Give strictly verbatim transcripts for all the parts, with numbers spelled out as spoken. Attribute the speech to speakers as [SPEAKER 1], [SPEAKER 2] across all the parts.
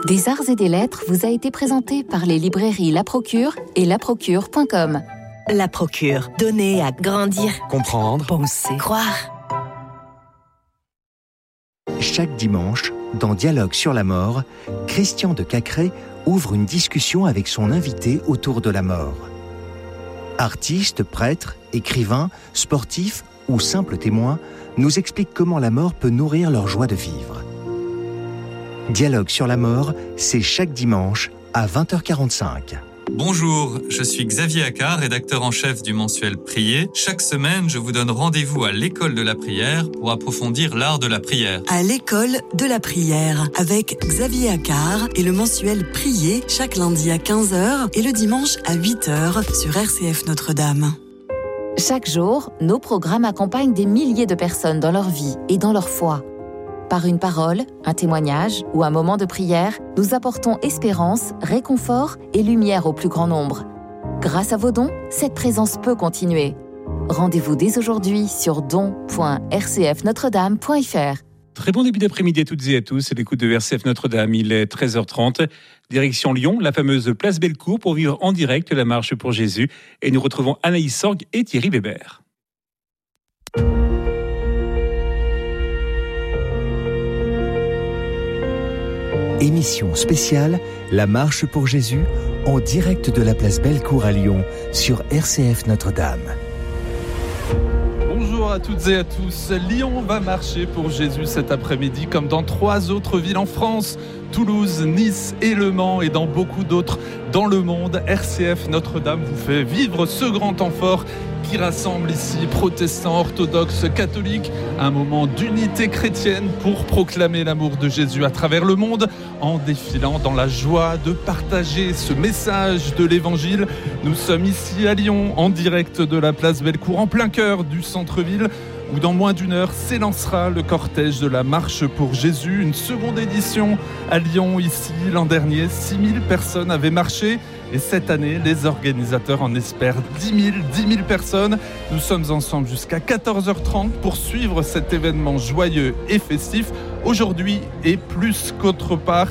[SPEAKER 1] Des arts et des lettres vous a été présenté par les librairies La Procure et la procure point com.
[SPEAKER 2] La Procure, donner à grandir,
[SPEAKER 3] comprendre,
[SPEAKER 2] penser, croire.
[SPEAKER 4] Chaque dimanche, dans Dialogue sur la mort, Christian de Cacré ouvre une discussion avec son invité autour de la mort. Artistes, prêtres, écrivains, sportifs ou simples témoins nous expliquent comment la mort peut nourrir leur joie de vivre. Dialogue sur la mort, c'est chaque dimanche à vingt heures quarante-cinq.
[SPEAKER 5] Bonjour, je suis Xavier Accard, rédacteur en chef du mensuel Prier. Chaque semaine, je vous donne rendez-vous à l'école de la prière pour approfondir l'art de la prière.
[SPEAKER 2] À l'école de la prière, avec Xavier Accard et le mensuel Prier, chaque lundi à quinze heures et le dimanche à huit heures sur R C F Notre-Dame.
[SPEAKER 1] Chaque jour, nos programmes accompagnent des milliers de personnes dans leur vie et dans leur foi. Par une parole, un témoignage ou un moment de prière, nous apportons espérance, réconfort et lumière au plus grand nombre. Grâce à vos dons, cette présence peut continuer. Rendez-vous dès aujourd'hui sur don point r c f notre dame point f r.
[SPEAKER 6] Très bon début d'après-midi à toutes et à tous, c'est l'écoute de R C F Notre-Dame, il est treize heures trente. Direction Lyon, la fameuse place Bellecour pour vivre en direct la marche pour Jésus. Et nous retrouvons Anaïs Sorg et Thierry Weber.
[SPEAKER 4] Émission spéciale, la marche pour Jésus, en direct de la place Bellecour à Lyon, sur R C F Notre-Dame.
[SPEAKER 7] Bonjour à toutes et à tous. Lyon va marcher pour Jésus cet après-midi, comme dans trois autres villes en France, Toulouse, Nice et Le Mans, et dans beaucoup d'autres dans le monde. R C F Notre-Dame vous fait vivre ce grand temps fort qui rassemble ici protestants, orthodoxes, catholiques, un moment d'unité chrétienne pour proclamer l'amour de Jésus à travers le monde, en défilant dans la joie de partager ce message de l'Évangile. Nous sommes ici à Lyon, en direct de la place Bellecour, en plein cœur du centre-ville, où dans moins d'une heure s'élancera le cortège de la marche pour Jésus. Une seconde édition à Lyon, ici, l'an dernier, six mille personnes avaient marché. Et cette année, les organisateurs en espèrent dix mille personnes. Nous sommes ensemble jusqu'à quatorze heures trente pour suivre cet événement joyeux et festif. Aujourd'hui, et plus qu'autre part,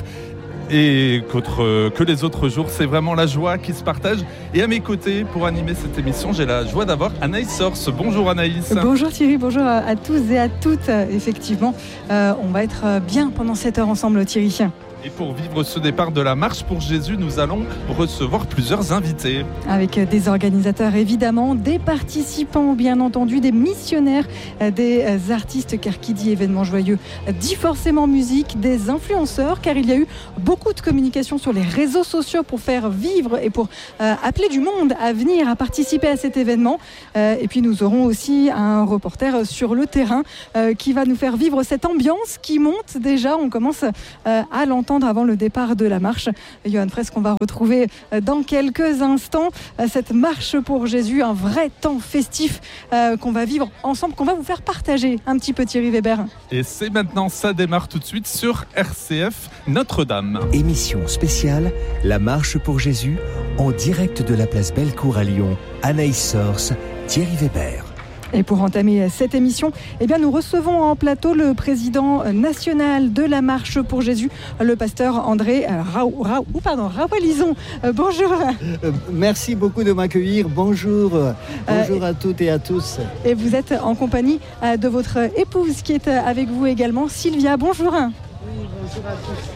[SPEAKER 7] et qu'autre, que les autres jours, c'est vraiment la joie qui se partage. Et à mes côtés, pour animer cette émission, j'ai la joie d'avoir Anaïs Sorg. Bonjour Anaïs.
[SPEAKER 8] Bonjour Thierry, bonjour à tous et à toutes. Effectivement, euh, on va être bien pendant cette heure ensemble, Thierry.
[SPEAKER 7] Et pour vivre ce départ de la marche pour Jésus, nous allons recevoir plusieurs invités.
[SPEAKER 8] Avec des organisateurs évidemment, des participants bien entendu, des missionnaires, des artistes, car qui dit événement joyeux dit forcément musique, des influenceurs, car il y a eu beaucoup de communication sur les réseaux sociaux pour faire vivre et pour euh, appeler du monde à venir, à participer à cet événement. Euh, et puis nous aurons aussi un reporter sur le terrain euh, qui va nous faire vivre cette ambiance qui monte déjà. On commence euh, à l'entendre avant le départ de la marche. Johan Fraisse qu'on va retrouver dans quelques instants. Cette marche pour Jésus, un vrai temps festif euh, qu'on va vivre ensemble, qu'on va vous faire partager un petit peu, Thierry Weber.
[SPEAKER 7] Et c'est maintenant, ça démarre tout de suite sur R C F Notre-Dame.
[SPEAKER 4] Émission spéciale, la marche pour Jésus, en direct de la place Bellecour à Lyon. Anaïs Sorg, Thierry Weber.
[SPEAKER 8] Et pour entamer cette émission, eh bien, nous recevons en plateau le président national de la Marche pour Jésus, le pasteur André Raou, Raou, pardon, Rawalison. Euh, bonjour.
[SPEAKER 9] Euh, merci beaucoup de m'accueillir. Bonjour. Bonjour euh, à toutes et à tous.
[SPEAKER 8] Et vous êtes en compagnie de votre épouse qui est avec vous également, Sylvia. Bonjour.
[SPEAKER 9] Oui, bonjour à tous.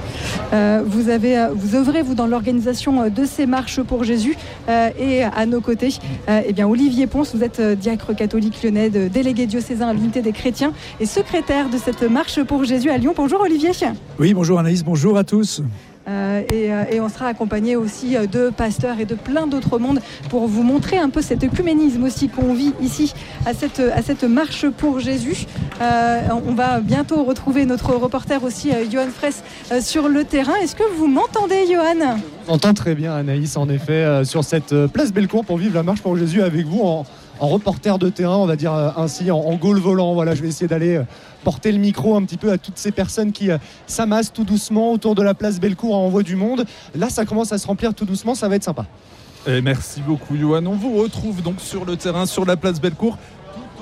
[SPEAKER 8] Euh, vous, avez, vous œuvrez vous dans l'organisation de ces marches pour Jésus euh, et à nos côtés, euh, eh bien Olivier Ponce, vous êtes diacre catholique lyonnais, de délégué diocésain à l'unité des chrétiens et secrétaire de cette marche pour Jésus à Lyon. Bonjour Olivier.
[SPEAKER 10] Oui, bonjour Anaïs, bonjour à tous.
[SPEAKER 8] Euh, et, euh, et on sera accompagné aussi euh, de pasteurs et de plein d'autres mondes pour vous montrer un peu cet œcuménisme aussi qu'on vit ici à cette, à cette marche pour Jésus. Euh, on va bientôt retrouver notre reporter aussi, euh, Johan Fraisse, euh, sur le terrain. Est-ce que vous m'entendez, Johan ?
[SPEAKER 10] On entend très bien Anaïs, en effet, euh, sur cette euh, place Bellecour pour vivre la marche pour Jésus avec vous en, en reporter de terrain, on va dire euh, ainsi, en, en goal volant. Voilà, je vais essayer d'aller... Euh, porter le micro un petit peu à toutes ces personnes qui euh, s'amassent tout doucement autour de la place Bellecour à Envoi du Monde. Là, ça commence à se remplir tout doucement, ça va être sympa.
[SPEAKER 7] Et merci beaucoup, Johan. On vous retrouve donc sur le terrain, sur la place Bellecour, tout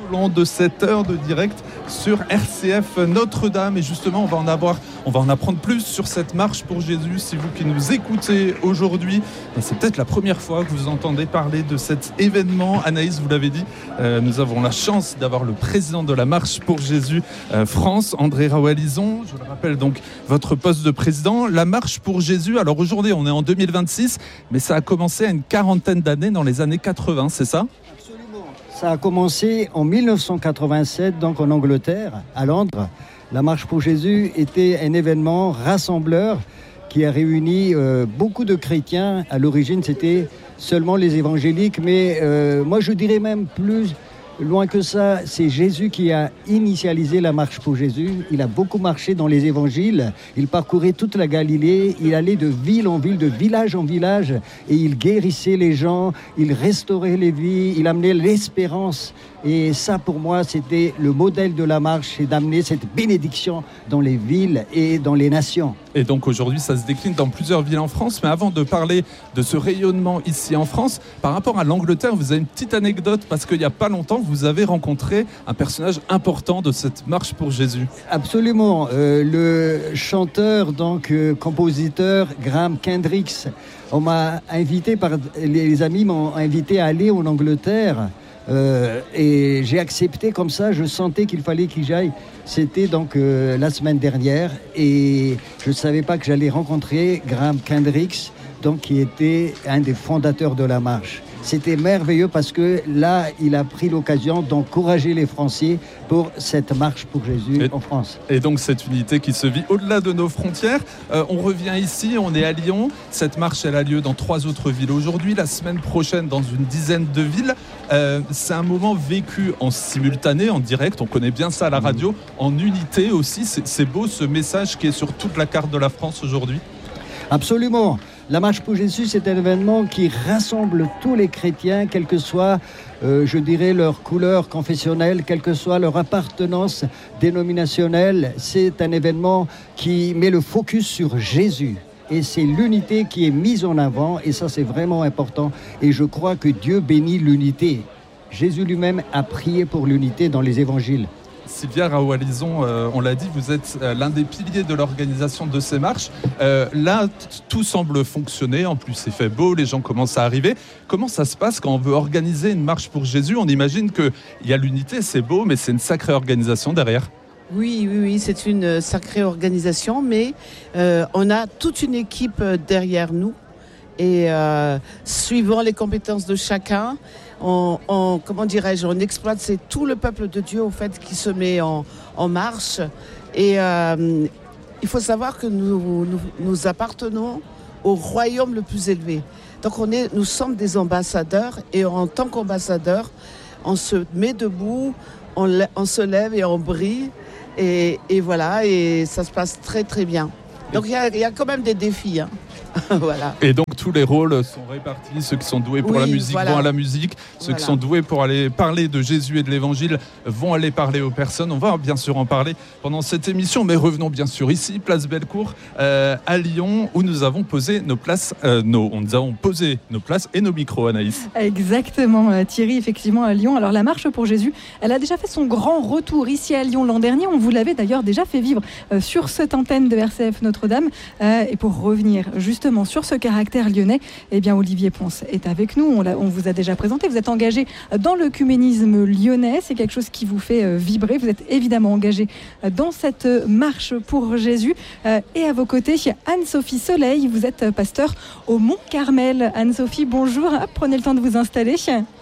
[SPEAKER 7] au long de cette heure de direct sur R C F Notre-Dame. Et justement, on va en avoir, on va en apprendre plus sur cette marche pour Jésus. Si vous qui nous écoutez aujourd'hui, c'est peut-être la première fois que vous entendez parler de cet événement. Anaïs, vous l'avez dit, euh, nous avons la chance d'avoir le président de la marche pour Jésus euh, France, André Rawalison. Je le rappelle donc, votre poste de président. La marche pour Jésus, alors aujourd'hui on est en deux mille vingt-six, mais ça a commencé à une quarantaine d'années, dans les années quatre-vingts, c'est ça ?
[SPEAKER 9] Absolument. Ça a commencé en mille neuf cent quatre-vingt-sept, donc en Angleterre, à Londres. La marche pour Jésus était un événement rassembleur qui a réuni euh, beaucoup de chrétiens. À l'origine, c'était seulement les évangéliques, mais euh, moi je dirais même plus loin que ça, c'est Jésus qui a initialisé la marche pour Jésus. Il a beaucoup marché dans les évangiles, il parcourait toute la Galilée, il allait de ville en ville, de village en village, et il guérissait les gens, il restaurait les vies, il amenait l'espérance. Et ça, pour moi, c'était le modèle de la marche, c'est d'amener cette bénédiction dans les villes et dans les nations.
[SPEAKER 7] Et donc aujourd'hui, ça se décline dans plusieurs villes en France. Mais avant de parler de ce rayonnement ici en France, par rapport à l'Angleterre, vous avez une petite anecdote, parce qu'il n'y a pas longtemps, vous avez rencontré un personnage important de cette marche pour Jésus.
[SPEAKER 9] Absolument. Euh, le chanteur, donc euh, compositeur Graham Kendricks, on m'a invité, par, les amis m'ont invité à aller en Angleterre. Euh, et j'ai accepté comme ça, je sentais qu'il fallait que j'aille. C'était donc euh, la semaine dernière, et je ne savais pas que j'allais rencontrer Graham Kendricks, donc, qui était un des fondateurs de la marche. C'était merveilleux parce que là, il a pris l'occasion d'encourager les Français pour cette marche pour Jésus et, en France.
[SPEAKER 7] Et donc cette unité qui se vit au-delà de nos frontières. Euh, on revient ici, on est à Lyon. Cette marche, elle a lieu dans trois autres villes aujourd'hui. La semaine prochaine, dans une dizaine de villes. Euh, c'est un moment vécu en simultané, en direct. On connaît bien ça à la radio. En unité aussi. C'est, c'est beau ce message qui est sur toute la carte de la France aujourd'hui.
[SPEAKER 9] Absolument. La marche pour Jésus, c'est un événement qui rassemble tous les chrétiens, quelle que soit, euh, je dirais, leur couleur confessionnelle, quelle que soit leur appartenance dénominationnelle. C'est un événement qui met le focus sur Jésus. Et c'est l'unité qui est mise en avant, et ça, c'est vraiment important. Et je crois que Dieu bénit l'unité. Jésus lui-même a prié pour l'unité dans les évangiles.
[SPEAKER 7] Sylvia Rawalison, euh, on l'a dit, vous êtes euh, l'un des piliers de l'organisation de ces marches. Euh, là, t- tout semble fonctionner. En plus, c'est fait beau, les gens commencent à arriver. Comment ça se passe quand on veut organiser une marche pour Jésus ? On imagine qu'il y a l'unité, c'est beau, mais c'est une sacrée organisation derrière.
[SPEAKER 3] Oui, oui, oui, c'est une sacrée organisation, mais euh, on a toute une équipe derrière nous. Et euh, suivant les compétences de chacun, on, on, comment dirais-je, on exploite, c'est tout le peuple de Dieu, au fait, qui se met en, en marche. Et euh, il faut savoir que nous, nous, nous appartenons au royaume le plus élevé. Donc on est, nous sommes des ambassadeurs, et en tant qu'ambassadeurs, on se met debout, on, on se lève et on brille. Et, et voilà, et ça se passe très très bien. Donc il y, y a quand même des défis. Hein. Voilà.
[SPEAKER 7] Et donc tous les rôles sont répartis, ceux qui sont doués pour
[SPEAKER 3] oui,
[SPEAKER 7] la musique
[SPEAKER 3] voilà.
[SPEAKER 7] vont à la musique, ceux
[SPEAKER 3] voilà.
[SPEAKER 7] qui sont doués pour aller parler de Jésus et de l'Évangile vont aller parler aux personnes. On va bien sûr en parler pendant cette émission, mais revenons bien sûr ici, place Bellecour, euh, à Lyon, où nous avons posé nos places, euh, nos, nous avons posé nos places et nos micros, Anaïs.
[SPEAKER 8] Exactement, Thierry, effectivement à Lyon. Alors la marche pour Jésus, elle a déjà fait son grand retour ici à Lyon l'an dernier. On vous l'avait d'ailleurs déjà fait vivre euh, sur cette antenne de R C F Notre-Dame. Euh, et pour revenir justement sur ce caractère lyonnais, eh bien Olivier Ponce est avec nous. On, l'a, on vous a déjà présenté. Vous êtes engagé dans l'œcuménisme lyonnais. C'est quelque chose qui vous fait euh, vibrer. Vous êtes évidemment engagé euh, dans cette marche pour Jésus. Euh, et à vos côtés, Anne-Sophie Soleil. Vous êtes pasteur au Mont Carmel. Anne-Sophie, bonjour. Ah, prenez le temps de vous installer.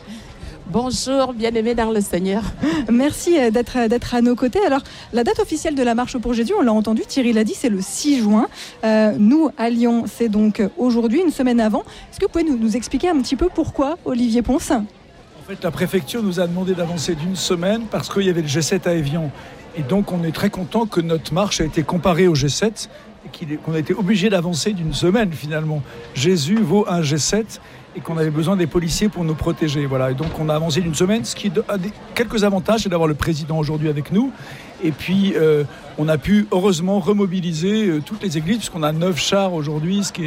[SPEAKER 11] Bonjour, bien-aimés dans le Seigneur.
[SPEAKER 8] Merci d'être, d'être à nos côtés. Alors, la date officielle de la marche pour Jésus, on l'a entendu, Thierry l'a dit, c'est le six juin. Euh, nous, à Lyon, c'est donc aujourd'hui, une semaine avant. Est-ce que vous pouvez nous, nous expliquer un petit peu pourquoi, Olivier Ponce ?
[SPEAKER 12] En fait, la préfecture nous a demandé d'avancer d'une semaine parce qu'il y avait le G sept à Évian. Et donc, on est très content que notre marche a été comparée au G sept et qu'il est, qu'on a été obligé d'avancer d'une semaine, finalement. Jésus vaut un G sept et qu'on avait besoin des policiers pour nous protéger. Voilà. Et donc on a avancé d'une semaine, ce qui a des, quelques avantages, c'est d'avoir le président aujourd'hui avec nous. Et puis euh, on a pu heureusement remobiliser euh, toutes les églises, puisqu'on a neuf chars aujourd'hui, ce qui est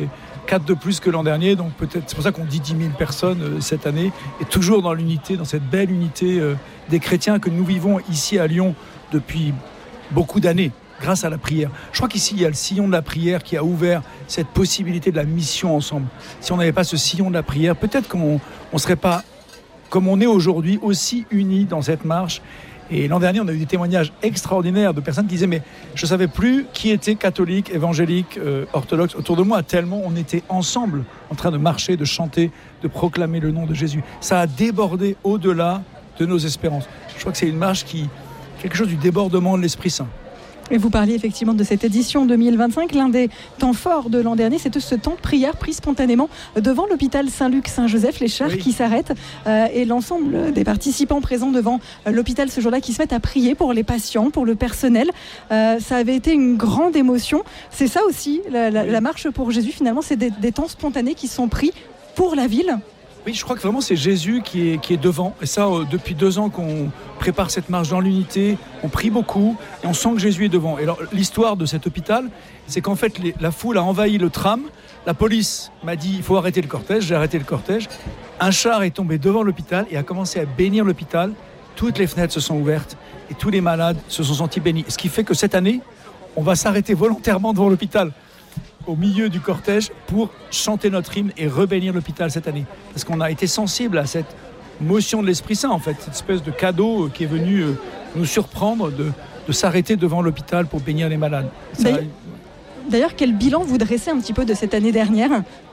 [SPEAKER 12] quatre de plus que l'an dernier, donc peut-être c'est pour ça qu'on dit dix mille personnes euh, cette année, et toujours dans l'unité, dans cette belle unité euh, des chrétiens que nous vivons ici à Lyon depuis beaucoup d'années, grâce à la prière. Je crois qu'ici, il y a le sillon de la prière qui a ouvert cette possibilité de la mission ensemble. Si on n'avait pas ce sillon de la prière, peut-être qu'on ne serait pas, comme on est aujourd'hui, aussi unis dans cette marche. Et l'an dernier, on a eu des témoignages extraordinaires de personnes qui disaient « mais je ne savais plus qui était catholique, évangélique, euh, orthodoxe autour de moi, tellement on était ensemble en train de marcher, de chanter, de proclamer le nom de Jésus. » Ça a débordé au-delà de nos espérances. Je crois que c'est une marche qui, quelque chose du débordement de l'Esprit Saint.
[SPEAKER 8] Et vous parliez effectivement de cette édition deux mille vingt-cinq. L'un des temps forts de l'an dernier, c'était ce temps de prière pris spontanément devant l'hôpital Saint-Luc-Saint-Joseph, les chars oui. qui s'arrêtent euh, et l'ensemble des participants présents devant l'hôpital ce jour-là qui se mettent à prier pour les patients, pour le personnel. Euh, ça avait été une grande émotion. C'est ça aussi, la, la, oui. la marche pour Jésus, finalement, c'est des, des temps spontanés qui sont pris pour la ville.
[SPEAKER 12] Oui, je crois que vraiment c'est Jésus qui est, qui est devant. Et ça, euh, depuis deux ans qu'on prépare cette marche dans l'unité, on prie beaucoup et on sent que Jésus est devant. Et alors, l'histoire de cet hôpital, c'est qu'en fait, les, la foule a envahi le tram. La police m'a dit, il faut arrêter le cortège. J'ai arrêté le cortège. Un char est tombé devant l'hôpital et a commencé à bénir l'hôpital. Toutes les fenêtres se sont ouvertes et tous les malades se sont sentis bénis. Ce qui fait que cette année, on va s'arrêter volontairement devant l'hôpital, au milieu du cortège, pour chanter notre hymne et rebénir l'hôpital cette année. Parce qu'on a été sensible à cette motion de l'Esprit Saint, en fait, cette espèce de cadeau qui est venu nous surprendre de, de s'arrêter devant l'hôpital pour bénir les malades. Ça,
[SPEAKER 8] d'ailleurs, d'ailleurs, quel bilan vous dressez un petit peu de cette année dernière ?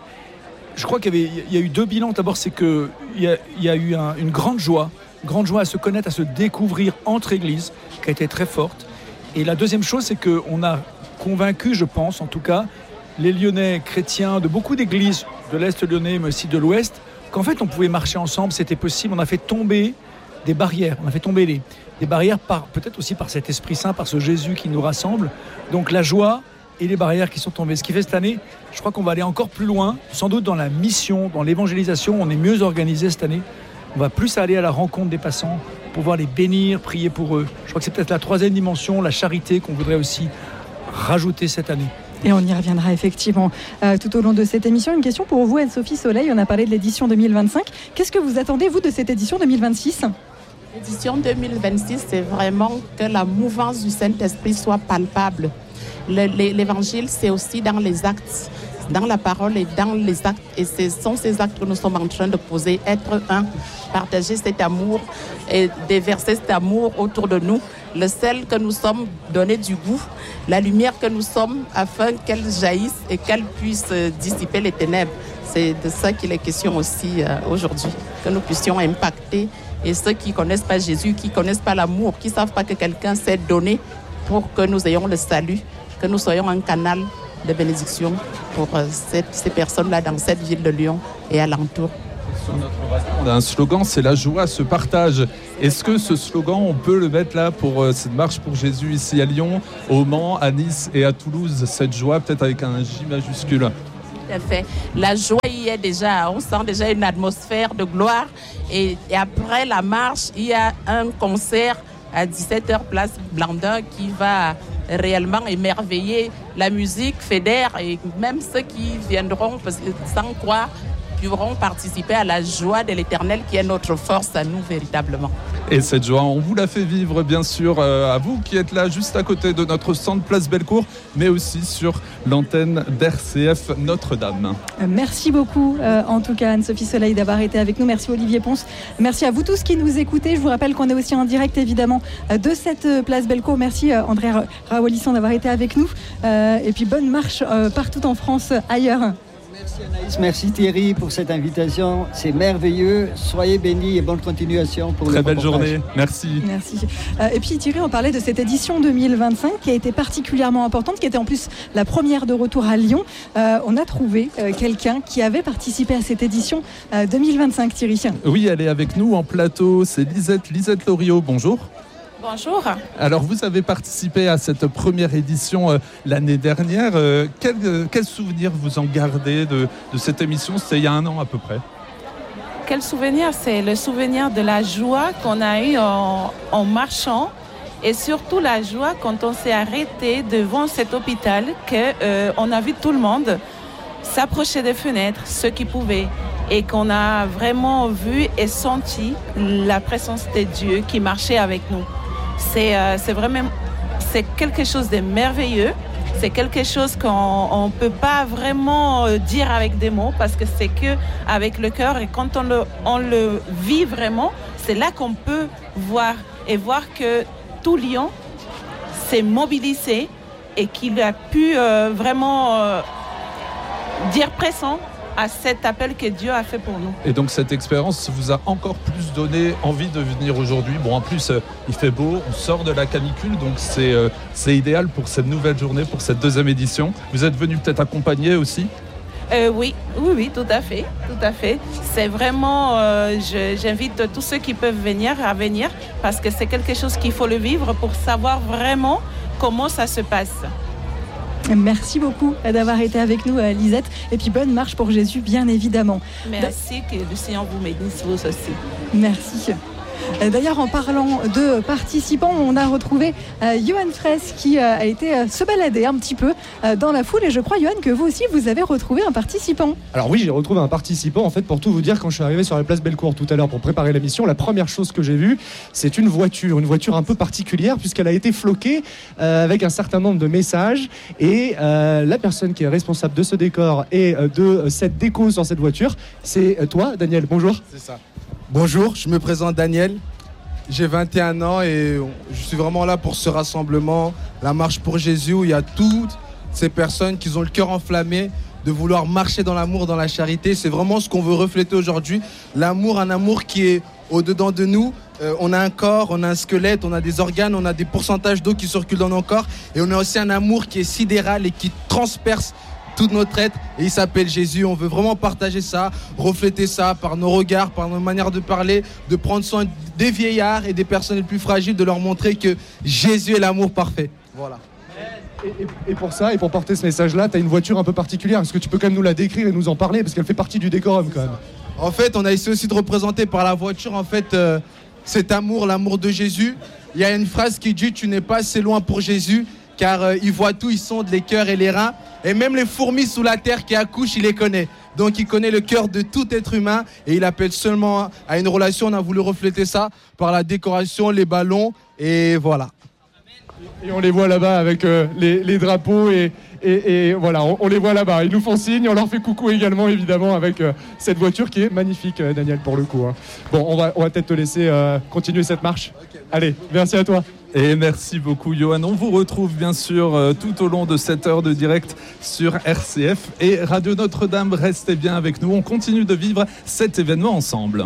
[SPEAKER 12] Je crois qu'il y, avait, il y a eu deux bilans. D'abord, c'est qu'il y a, il y a eu un, une grande joie, une grande joie à se connaître, à se découvrir entre églises, qui a été très forte. Et la deuxième chose, c'est qu'on a convaincu, je pense, en tout cas, les Lyonnais chrétiens de beaucoup d'églises de l'Est lyonnais, mais aussi de l'Ouest, qu'en fait on pouvait marcher ensemble, c'était possible. On a fait tomber des barrières, on a fait tomber les, des barrières par, peut-être aussi par cet Esprit Saint, par ce Jésus qui nous rassemble. Donc la joie et les barrières qui sont tombées. Ce qui fait cette année, je crois qu'on va aller encore plus loin, sans doute dans la mission, dans l'évangélisation. On est mieux organisé cette année. On va plus aller à la rencontre des passants, pouvoir les bénir, prier pour eux. Je crois que c'est peut-être la troisième dimension, la charité, qu'on voudrait aussi rajouter cette année.
[SPEAKER 8] Et on y reviendra effectivement euh, tout au long de cette émission. Une question pour vous, Anne-Sophie Soleil. On a parlé de l'édition deux mille vingt-cinq. Qu'est-ce que vous attendez, vous, de cette édition deux mille vingt-six ?
[SPEAKER 11] L'édition deux mille vingt-six, c'est vraiment que la mouvance du Saint-Esprit soit palpable. Le, l'évangile, c'est aussi dans les actes, dans la parole et dans les actes. Et ce sont ces actes que nous sommes en train de poser. Être un, partager cet amour et déverser cet amour autour de nous. Le sel que nous sommes, donner du goût, la lumière que nous sommes, afin qu'elle jaillisse et qu'elle puisse dissiper les ténèbres. C'est de ça qu'il est question aussi euh, aujourd'hui, que nous puissions impacter. Et ceux qui ne connaissent pas Jésus, qui ne connaissent pas l'amour, qui ne savent pas que quelqu'un s'est donné pour que nous ayons le salut, que nous soyons un canal de bénédiction pour euh, cette, ces personnes-là dans cette ville de Lyon et alentour.
[SPEAKER 7] Sur notre radio, on a un slogan, c'est la joie se partage. Est-ce que ce slogan, on peut le mettre là pour euh, cette marche pour Jésus ici à Lyon, au Mans, à Nice et à Toulouse, cette joie peut-être avec un J majuscule?
[SPEAKER 11] Tout à fait. La joie y est déjà, on sent déjà une atmosphère de gloire. Et, et après la marche, il y a un concert à dix-sept heures place Blandin qui va réellement émerveiller. La musique fédère et même ceux qui viendront sans croire pourront participer à la joie de l'Éternel qui est notre force à nous véritablement.
[SPEAKER 7] Et cette joie, on vous la fait vivre bien sûr euh, à vous qui êtes là juste à côté de notre centre Place Bellecour, mais aussi sur l'antenne d'R C F Notre-Dame.
[SPEAKER 8] Merci beaucoup euh, en tout cas Anne-Sophie Soleil d'avoir été avec nous. Merci Olivier Ponce. Merci à vous tous qui nous écoutez. Je vous rappelle qu'on est aussi en direct évidemment de cette Place Bellecour. Merci euh, André Raoualisson d'avoir été avec nous. Euh, et puis bonne marche euh, partout en France, ailleurs.
[SPEAKER 9] Merci Anaïs, merci Thierry pour cette invitation. C'est merveilleux. Soyez bénis et bonne continuation pour
[SPEAKER 7] Très
[SPEAKER 9] le
[SPEAKER 7] belle
[SPEAKER 9] reportage.
[SPEAKER 7] journée. Merci.
[SPEAKER 8] Merci. Euh, et puis Thierry, on parlait de cette édition deux mille vingt-cinq qui a été particulièrement importante, qui était en plus la première de retour à Lyon. Euh, on a trouvé euh, quelqu'un qui avait participé à cette édition euh, deux mille vingt-cinq, Thierry.
[SPEAKER 7] Oui, elle est avec nous en plateau. C'est Lisette, Lisette Loriot. Bonjour.
[SPEAKER 13] Bonjour.
[SPEAKER 7] Alors, vous avez participé à cette première édition euh, l'année dernière. Euh, quel, euh, quel souvenir vous en gardez de, de cette émission? C'était il y a un an à peu près.
[SPEAKER 13] Quel souvenir? C'est le souvenir de la joie qu'on a eue en, en marchant et surtout la joie quand on s'est arrêté devant cet hôpital, qu'on euh, a vu tout le monde. s'approcher des fenêtres, ceux qui pouvaient, et qu'on a vraiment vu et senti la présence de Dieu qui marchait avec nous. C'est, euh, c'est vraiment c'est quelque chose de merveilleux. C'est quelque chose qu'on ne peut pas vraiment dire avec des mots parce que c'est qu'avec le cœur. Et quand on le, on le vit vraiment, c'est là qu'on peut voir et voir que tout Lyon s'est mobilisé et qu'il a pu euh, vraiment euh, dire présent à cet appel que Dieu a fait pour nous.
[SPEAKER 7] Et donc cette expérience vous a encore plus donné envie de venir aujourd'hui. Bon, en plus, euh, il fait beau, on sort de la canicule, donc c'est, euh, c'est idéal pour cette nouvelle journée, pour cette deuxième édition. Vous êtes venu peut-être accompagné aussi ?
[SPEAKER 13] Euh, oui, oui, oui, tout à fait, tout à fait. C'est vraiment, euh, je, j'invite tous ceux qui peuvent venir à venir parce que c'est quelque chose qu'il faut le vivre pour savoir vraiment comment ça se passe.
[SPEAKER 8] Merci beaucoup d'avoir été avec nous, Lisette. Et puis bonne marche pour Jésus, bien évidemment.
[SPEAKER 13] Merci, que le Seigneur vous bénisse vous aussi.
[SPEAKER 8] Merci. D'ailleurs, en parlant de participants, on a retrouvé euh, Johan Fraisse qui euh, a été euh, se balader un petit peu euh, dans la foule. Et je crois, Johan, que vous aussi, vous avez retrouvé un participant.
[SPEAKER 10] Alors oui, j'ai retrouvé un participant. En fait, pour tout vous dire, quand je suis arrivé sur la place Bellecour tout à l'heure pour préparer l'émission, la première chose que j'ai vue, c'est une voiture. Une voiture un peu particulière puisqu'elle a été floquée euh, avec un certain nombre de messages. Et euh, la personne qui est responsable de ce décor et euh, de cette déco sur cette voiture, c'est euh, toi, Daniel. Bonjour.
[SPEAKER 14] C'est ça. Bonjour, je me présente Daniel, j'ai vingt et un ans et je suis vraiment là pour ce rassemblement, la marche pour Jésus, où il y a toutes ces personnes qui ont le cœur enflammé de vouloir marcher dans l'amour, dans la charité. C'est vraiment ce qu'on veut refléter aujourd'hui, l'amour, un amour qui est au-dedans de nous. Euh, on a un corps, on a un squelette, on a des organes, on a des pourcentages d'eau qui circulent dans nos corps et on a aussi un amour qui est sidéral et qui transperce tout notre être et il s'appelle Jésus. On veut vraiment partager ça, refléter ça par nos regards, par nos manières de parler, de prendre soin des vieillards et des personnes les plus fragiles, de leur montrer que Jésus est l'amour parfait. Voilà.
[SPEAKER 10] Et, et, et pour ça, et pour porter ce message-là, tu as une voiture un peu particulière. Est-ce que tu peux quand même nous la décrire et nous en parler parce qu'elle fait partie du décorum quand même.
[SPEAKER 14] En fait, on a essayé aussi de représenter par la voiture en fait euh, cet amour, l'amour de Jésus. Il y a une phrase qui dit « Tu n'es pas assez loin pour Jésus ». Car euh, il voit tout, il sonde les cœurs et les reins. Et même les fourmis sous la terre qui accouchent, il les connaît. Donc il connaît le cœur de tout être humain et il appelle seulement à une relation. On a voulu refléter ça par la décoration, les ballons et voilà.
[SPEAKER 10] Et on les voit là-bas avec euh, les, les drapeaux et, et, et voilà, on, on les voit là-bas. Ils nous font signe, on leur fait coucou également évidemment avec euh, cette voiture qui est magnifique, euh, Daniel, pour le coup. Hein. Bon, on va, on va peut-être te laisser euh, continuer cette marche. Okay. Allez, merci à toi.
[SPEAKER 7] Et merci beaucoup, Johan. On vous retrouve bien sûr euh, tout au long de cette heure de direct sur R C F et Radio Notre-Dame. Restez bien avec nous. On continue de vivre cet événement ensemble.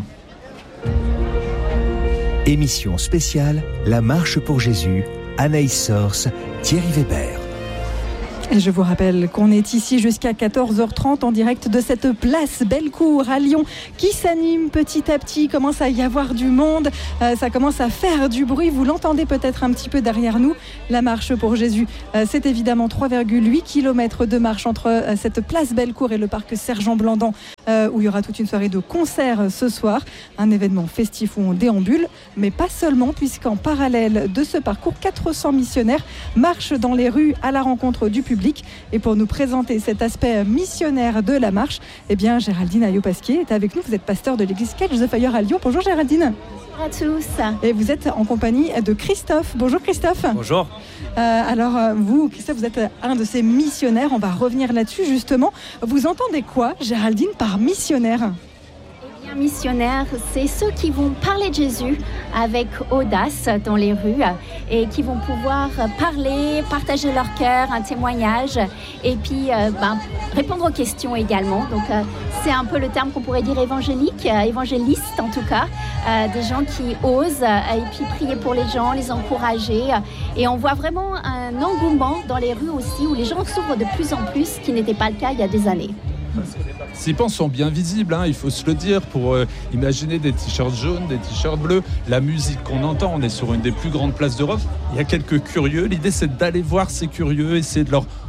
[SPEAKER 4] Émission spéciale, La Marche pour Jésus, Anaïs Sors, Thierry Weber.
[SPEAKER 8] Et je vous rappelle qu'on est ici jusqu'à quatorze heures trente en direct de cette place Bellecour à Lyon qui s'anime petit à petit. Il commence à y avoir du monde, euh, ça commence à faire du bruit. Vous l'entendez peut-être un petit peu derrière nous. La marche pour Jésus, euh, c'est évidemment trois virgule huit kilomètres de marche entre euh, cette place Bellecour et le parc Sergent Blandan euh, où il y aura toute une soirée de concerts ce soir. Un événement festif où on déambule, mais pas seulement puisqu'en parallèle de ce parcours, quatre cents missionnaires marchent dans les rues à la rencontre du public. Et pour nous présenter cet aspect missionnaire de la marche, eh bien Géraldine Ayot-Pasquier est avec nous. Vous êtes pasteur de l'église Catch the Fire à Lyon. Bonjour Géraldine.
[SPEAKER 15] Bonjour à tous.
[SPEAKER 8] Et vous êtes en compagnie de Christophe. Bonjour Christophe.
[SPEAKER 16] Bonjour.
[SPEAKER 8] Euh, alors vous, Christophe, vous êtes un de ces missionnaires. On va revenir là-dessus justement. Vous entendez quoi, Géraldine, par missionnaire ?
[SPEAKER 15] Un missionnaire, c'est ceux qui vont parler de Jésus avec audace dans les rues et qui vont pouvoir parler, partager leur cœur, un témoignage et puis euh, ben, répondre aux questions également. Donc euh, c'est un peu le terme qu'on pourrait dire évangélique, euh, évangéliste en tout cas, euh, des gens qui osent euh, et puis prier pour les gens, les encourager. Et on voit vraiment un engouement dans les rues aussi où les gens s'ouvrent de plus en plus, ce qui n'était pas le cas il y a des années.
[SPEAKER 7] Les participants sont bien visibles, hein, il faut se le dire, pour euh, imaginer des t-shirts jaunes, des t-shirts bleus, la musique qu'on entend, on est sur une des plus grandes places d'Europe, il y a quelques curieux, l'idée c'est d'aller voir ces curieux, essayer de leur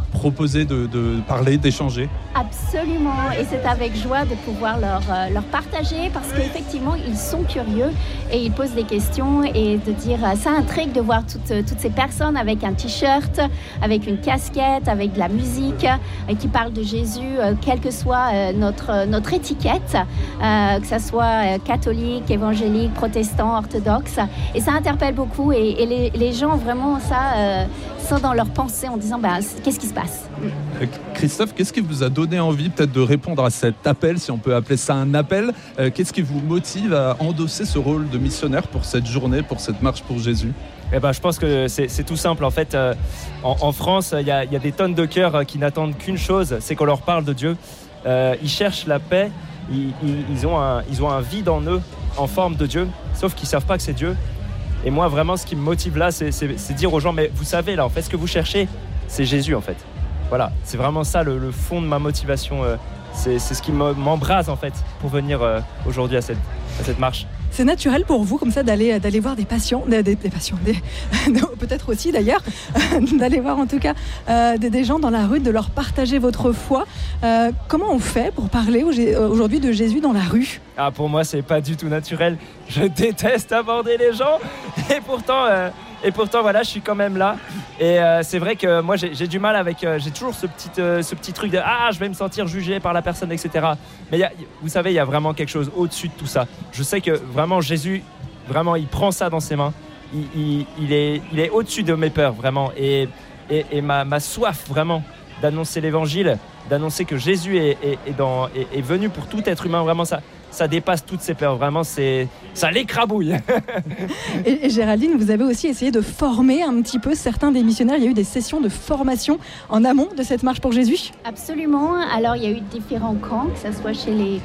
[SPEAKER 7] proposer de, de parler, d'échanger?
[SPEAKER 15] Absolument, et c'est avec joie de pouvoir leur, euh, leur partager parce qu'effectivement ils sont curieux et ils posent des questions et de dire euh, ça intrigue de voir toutes, euh, toutes ces personnes avec un t-shirt, avec une casquette, avec de la musique euh, qui parlent de Jésus, euh, quelle que soit euh, notre, notre étiquette, euh, que ce soit euh, catholique, évangélique, protestant, orthodoxe, et ça interpelle beaucoup et, et les, les gens vraiment ça euh, sont dans leur pensée en disant bah, qu'est-ce qui se passe.
[SPEAKER 7] Christophe, qu'est-ce qui vous a donné envie peut-être de répondre à cet appel, si on peut appeler ça un appel? euh, Qu'est-ce qui vous motive à endosser ce rôle de missionnaire pour cette journée, pour cette marche pour Jésus?
[SPEAKER 16] Eh ben, je pense que c'est, c'est tout simple. En fait, euh, en, en France, il y, y a des tonnes de cœurs qui n'attendent qu'une chose, c'est qu'on leur parle de Dieu. Euh, ils cherchent la paix, ils, ils, ils, ont un, ils ont un vide en eux, en forme de Dieu, sauf qu'ils ne savent pas que c'est Dieu. Et moi, vraiment, ce qui me motive là, c'est, c'est, c'est dire aux gens, mais vous savez, là, en fait, ce que vous cherchez, c'est Jésus, en fait. Voilà, c'est vraiment ça le, le fond de ma motivation. Euh, c'est, c'est ce qui m'embrase, en fait, pour venir euh, aujourd'hui à cette, à cette marche.
[SPEAKER 8] C'est naturel pour vous, comme ça, d'aller, d'aller voir des patients, des, des, des patients, des, peut-être aussi d'ailleurs, d'aller voir en tout cas euh, des, des gens dans la rue, de leur partager votre foi. Euh, comment on fait pour parler aujourd'hui de Jésus dans la rue?
[SPEAKER 16] Ah, pour moi, c'est pas du tout naturel. Je déteste aborder les gens, et pourtant, euh, et pourtant, voilà, je suis quand même là. Et euh, c'est vrai que moi, j'ai, j'ai du mal avec, euh, j'ai toujours ce petit, euh, ce petit truc de ah, je vais me sentir jugé par la personne, et cetera. Mais y a, vous savez, il y a vraiment quelque chose au-dessus de tout ça. Je sais que vraiment Jésus, vraiment, il prend ça dans ses mains. Il, il, il est, il est au-dessus de mes peurs, vraiment. Et, et, et ma, ma soif, vraiment, d'annoncer l'évangile, d'annoncer que Jésus est, est, est, dans, est, est venu pour tout être humain, vraiment, ça, ça dépasse toutes ses peurs. Vraiment, c'est, ça l'écrabouille.
[SPEAKER 8] et, et Géraldine, vous avez aussi essayé de former un petit peu certains des missionnaires. Il y a eu des sessions de formation en amont de cette marche pour Jésus?
[SPEAKER 15] Absolument. Alors, il y a eu différents camps, que ce soit chez les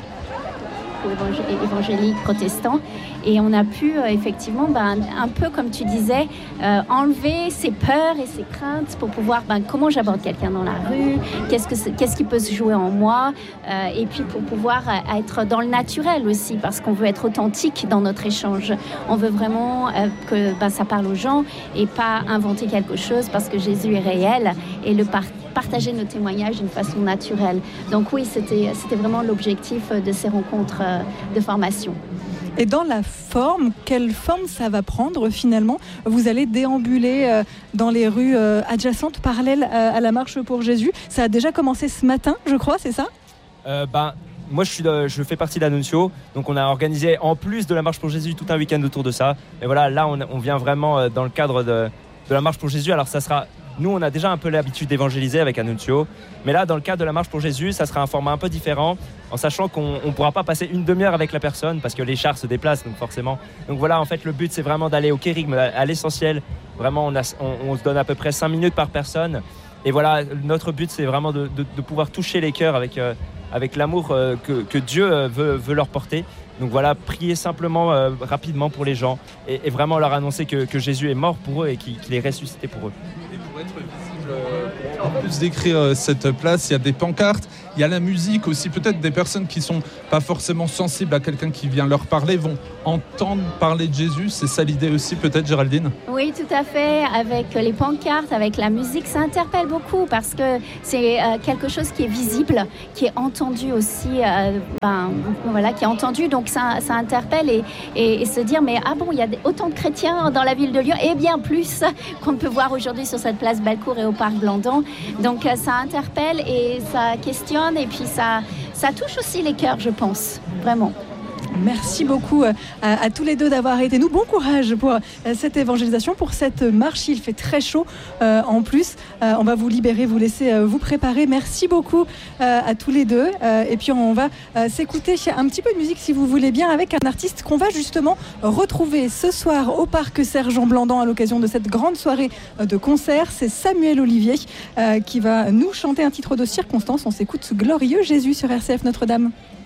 [SPEAKER 15] évangéliques, protestants, et on a pu euh, effectivement, ben, un peu comme tu disais, euh, enlever ses peurs et ses craintes pour pouvoir, ben, comment j'aborde quelqu'un dans la rue, qu'est-ce, que qu'est-ce qui peut se jouer en moi, euh, et puis pour pouvoir euh, être dans le naturel aussi, parce qu'on veut être authentique dans notre échange. On veut vraiment euh, que ben, ça parle aux gens et pas inventer quelque chose, parce que Jésus est réel, et le partage partager nos témoignages d'une façon naturelle. Donc oui, c'était, c'était vraiment l'objectif de ces rencontres de formation.
[SPEAKER 8] Et dans la forme, quelle forme ça va prendre finalement? Vous allez déambuler dans les rues adjacentes, parallèles à la marche pour Jésus. Ça a déjà commencé ce matin, je crois, c'est ça?
[SPEAKER 16] euh, ben, Moi, je, suis de, je fais partie d'Annunzio. Donc, on a organisé, en plus de la marche pour Jésus, tout un week-end autour de ça. Et voilà, là, on, on vient vraiment dans le cadre de, de la marche pour Jésus. Alors, ça sera... Nous, on a déjà un peu l'habitude d'évangéliser avec Annunzio. Mais là, dans le cadre de la marche pour Jésus, ça sera un format un peu différent, en sachant qu'on ne pourra pas passer une demi-heure avec la personne, parce que les chars se déplacent, donc forcément. Donc voilà, en fait, le but, c'est vraiment d'aller au kérigme, à l'essentiel. Vraiment, on, a, on, on se donne à peu près cinq minutes par personne. Et voilà, notre but, c'est vraiment de, de, de pouvoir toucher les cœurs avec, euh, avec l'amour euh, que, que Dieu veut, veut leur porter. Donc voilà, prier simplement, euh, rapidement pour les gens, et, et vraiment leur annoncer que, que Jésus est mort pour eux et qu'il, qu'il est ressuscité pour eux.
[SPEAKER 7] Être visible, pour en plus décrire cette place, il y a des pancartes, il y a la musique aussi. Peut-être des personnes qui ne sont pas forcément sensibles à quelqu'un qui vient leur parler vont entendre parler de Jésus. C'est ça l'idée aussi, peut-être, Géraldine?
[SPEAKER 15] Oui, tout à fait. Avec les pancartes, avec la musique, ça interpelle beaucoup parce que c'est euh, quelque chose qui est visible, qui est entendu aussi, euh, ben, voilà, qui est entendu. Donc ça, ça interpelle et, et, et se dire, mais ah bon, il y a autant de chrétiens dans la ville de Lyon, et bien plus qu'on peut voir aujourd'hui sur cette place Bellecour et au parc Blandon. Donc ça interpelle et ça questionne et puis ça, ça touche aussi les cœurs, je pense, vraiment.
[SPEAKER 8] Merci beaucoup à, à tous les deux d'avoir été nous. Bon courage pour cette évangélisation, pour cette marche. Il fait très chaud euh, en plus. Euh, on va vous libérer, vous laisser euh, vous préparer. Merci beaucoup euh, à tous les deux. Euh, et puis on va euh, s'écouter un petit peu de musique si vous voulez bien avec un artiste qu'on va justement retrouver ce soir au parc Sergent Blandan à l'occasion de cette grande soirée de concert. C'est Samuel Olivier euh, qui va nous chanter un titre de circonstance. On s'écoute ce glorieux Jésus sur R C F Notre-Dame.